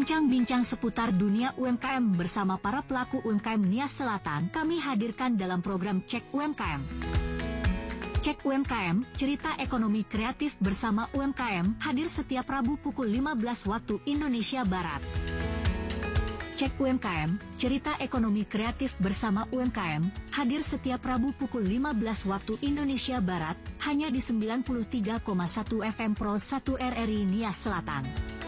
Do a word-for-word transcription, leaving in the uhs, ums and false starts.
Bincang-bincang seputar dunia U M K M bersama para pelaku U M K M Nias Selatan kami hadirkan dalam program Cek U M K M. Cek U M K M, cerita ekonomi kreatif bersama U M K M, hadir setiap Rabu pukul lima belas waktu Indonesia Barat. Cek U M K M, cerita ekonomi kreatif bersama U M K M, hadir setiap Rabu pukul lima belas waktu Indonesia Barat, hanya di sembilan puluh tiga koma satu F M Pro satu R R I Nias Selatan.